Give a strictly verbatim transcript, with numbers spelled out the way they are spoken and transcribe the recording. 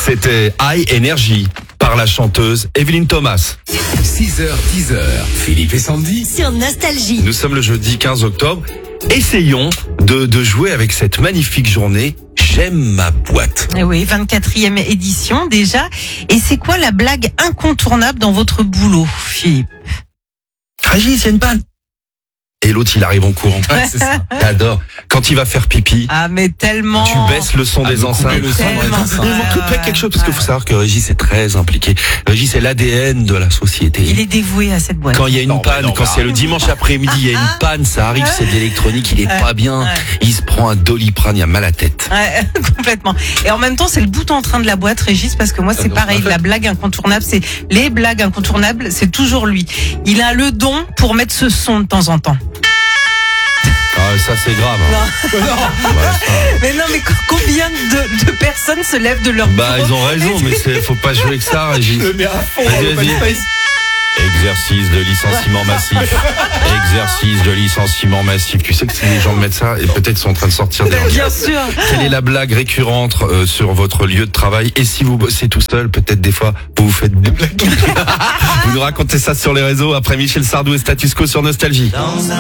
C'était High Energy par la chanteuse Evelyne Thomas. six heures, dix heures, Philippe et Sandy. Sur Nostalgie. Nous sommes le jeudi quinze octobre. Essayons de, de jouer avec cette magnifique journée. J'aime ma boîte. Eh oui, vingt-quatrième édition déjà. Et c'est quoi la blague incontournable dans votre boulot, Philippe? Régis, il y a une panne. Et l'autre, il arrive en courant. Ouais, c'est ça. J'adore. Quand il va faire pipi, Ah, mais tellement. tu baisses le son Ah, des vous enceintes. coupez le son dans les enceintes. Il manque Ouais, peut-être quelque chose parce qu'il ouais. faut savoir que Régis est très impliqué. Régis est l'A D N de la société. Il est dévoué à cette boîte. Quand il y a une Non, mais panne, non, quand mais c'est le dimanche après-midi, il y a une panne, ça arrive, c'est de l'électronique, il est Ouais, pas bien. ouais. Il se prend un Doliprane, il a mal à la tête. Ouais, complètement. Et en même temps, c'est le bout en train de la boîte, Régis, parce que moi, c'est non, pareil. parfait. La blague incontournable, c'est les blagues incontournables, c'est toujours lui. Il a le don pour mettre ce son de temps en temps. Ah, ça c'est grave. hein. Ouais, ça. Mais non, mais co- combien de, de personnes se lèvent de leur Bah, bureau ils ont raison, mais c'est, faut pas jouer avec ça, Régis. Le mets à fond, Vas-y, Open vas-y. Space. Exercice de licenciement massif. Exercice de licenciement massif. Tu sais que si les gens mettent ça, et peut-être sont en train de sortir des Bien sûr. Quelle est la blague récurrente euh, sur votre lieu de travail? Et si vous bossez tout seul, peut-être des fois, vous vous faites des blagues. Vous nous racontez ça sur les réseaux après Michel Sardou et Status Quo sur Nostalgie.